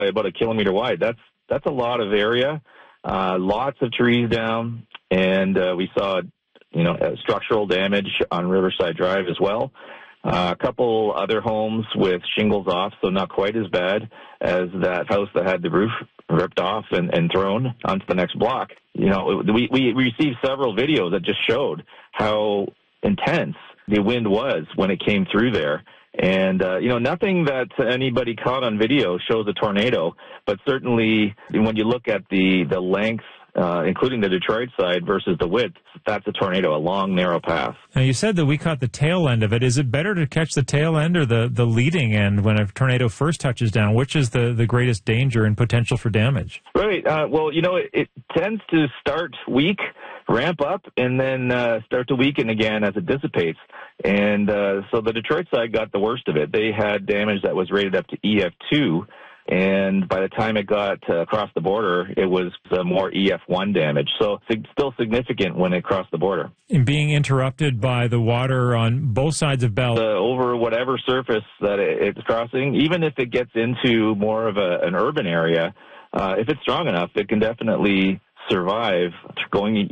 about a kilometer wide. That's a lot of area, lots of trees down, and we saw, structural damage on Riverside Drive as well. A couple other homes with shingles off, so not quite as bad as that house that had the roof ripped off and thrown onto the next block. We received several videos that just showed how intense the wind was when it came through there. And, nothing that anybody caught on video shows a tornado, but certainly when you look at the length, including the Detroit side versus the width, that's a tornado, a long, narrow path. Now, you said that we caught the tail end of it. Is it better to catch the tail end or the leading end when a tornado first touches down? Which is the greatest danger and potential for damage? Right. It tends to start weak, ramp up, and then start to weaken again as it dissipates. And so the Detroit side got the worst of it. They had damage that was rated up to EF2. And by the time it got across the border, it was more EF1 damage. So still significant when it crossed the border. And being interrupted by the water on both sides of Bell. Over whatever surface that it's crossing, even if it gets into more of an urban area, if it's strong enough, it can definitely survive going